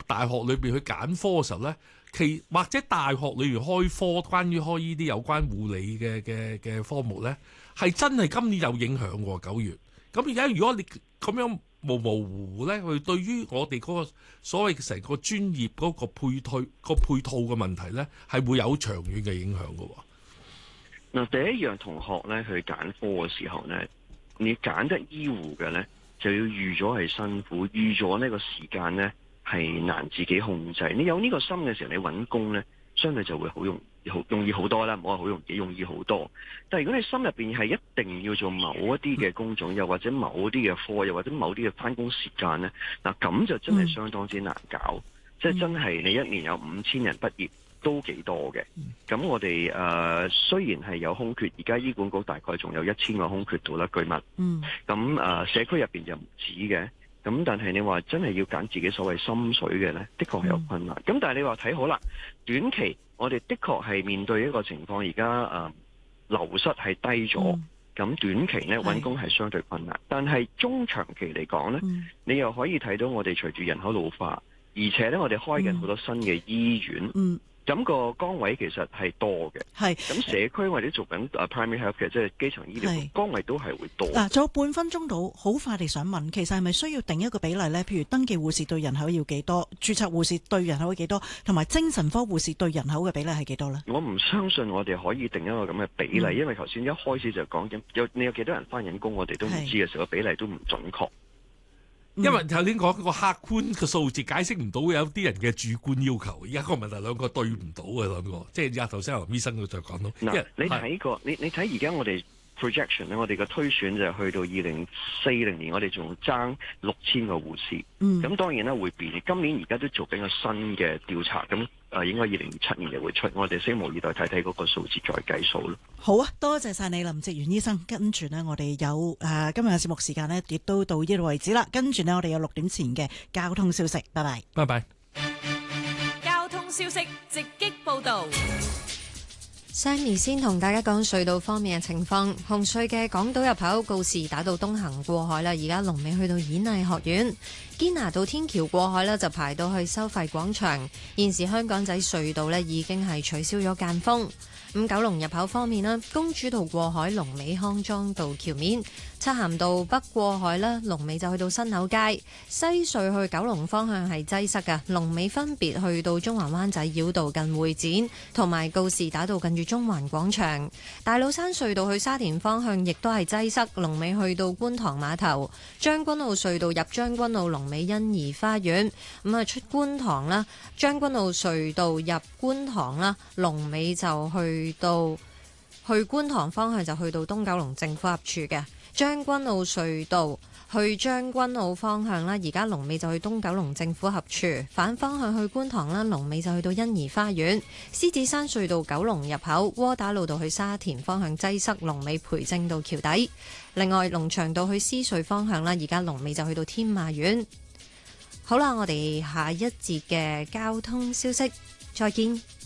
大學裏邊去揀科嘅時候咧，或者大學裏邊開科，關於開呢啲有關護理嘅科目咧，係真係今年有影響喎。9月咁而家如果你咁樣模糊咧，佢對於我哋嗰個所謂成個專業嗰個配套嘅問題咧，係會有長遠嘅影響嘅喎。 嗱，第一樣同學咧去揀科嘅時候咧，你揀得醫護嘅咧，就要預咗係辛苦，預咗呢個時間咧係難自己控制。你有呢個心嘅時候，你揾工咧，相對就會好容易好多啦，唔好話好容易好多。但係如果你心入邊係一定要做某一啲嘅工種，又或者某啲嘅科，又或者某啲嘅返工時間咧，嗱咁就真係相當之難搞。即係真係你一年有5000人畢業。都幾多嘅，咁我哋雖然係有空缺，而家醫管局大概仲有1000個空缺度啦，據聞。咁社區入邊就唔止嘅，咁但係你話真係要揀自己所謂心水嘅呢，的確係有困難。咁但係你話睇好啦，短期我哋的確係面對一個情況，而家流失係低咗，咁短期呢揾工係相對困難。但係中長期嚟講呢，你又可以睇到我哋隨住人口老化，而且呢我哋開緊好多新嘅醫院。咁個崗位其實係多嘅，咁社區或者做緊 primary health 嘅，即係基層醫療崗位都係會多。 嗱，仲有半分鐘到，好快地想問，其實係咪需要定一個比例呢？譬如登記護士對人口要幾多，註冊護士對人口要幾多，同埋精神科護士對人口嘅比例係幾多呢？ 我唔相信我哋可以定一個咁嘅比例，因為頭先一開始就講緊你有幾多人返緊工，我哋都唔知嘅時候，個比例都唔準確。 因為頭先講個客觀嘅數字解釋唔到有啲人嘅主觀要求，而家個問題兩個對唔到嘅兩個，即係而家頭先林醫生佢就講到。 嗱，你睇過你睇而家我哋 projection 咧，我哋嘅推選就去到2040年，我哋仲爭6000個護士。咁當然啦會變，今年而家都做緊個新嘅調查，咁應該2027年就會出，我哋拭目以待睇睇嗰個數字再計數咯。 好啊，多謝晒你林哲玄醫生。跟住呢，我哋有今日嘅節目時間呢，亦都到呢度為止啦。跟住呢，我哋有6點前嘅交通消息，拜拜。 拜拜。 交通消息直擊報道。 Sammy 先同大家講隧道方面嘅情況，紅隧嘅港島入口告士打道東行過海啦，而家龍尾去到演藝學院，堅拿道天橋過海啦就排到去收費廣場。現時香港仔隧道呢已經係取消咗間封。咁九龍入口方面啦，公主道過海龍尾康莊道橋面，漆咸道北過海啦，龍尾就去到新口街。西隧去九龍方向係擠塞㗎，龍尾分別去到中環灣仔繞道近會展，同埋告士打道近住中環廣場。大老山隧道去沙田方向亦都係擠塞，龍尾去到觀塘碼頭。將軍澳隧道入將軍澳龍尾欣怡花園，咁出觀塘啦，將軍澳隧道入觀塘啦，龍尾就去觀塘方向就去到東九龍政府合署嘅。將軍澳隧道去將軍澳方向啦，而家龍尾就去東九龍政府合署，反方向去觀塘啦，龍尾就去到欣怡花園。獅子山隧道九龍入口窩打老道去沙田方向擠塞，龍尾培正道橋底。另外龍翔道去獅隧方向啦，而家龍尾就去到天馬苑。好啦，我哋下一節嘅交通消息再見。